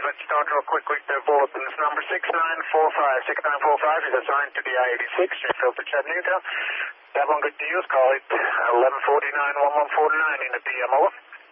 let's start real quick with the bulletins. Number 6945. 6945 is assigned to the I-86 in filter Chattanooga. That one good to use. Call it 1149-1149 in the PM, over.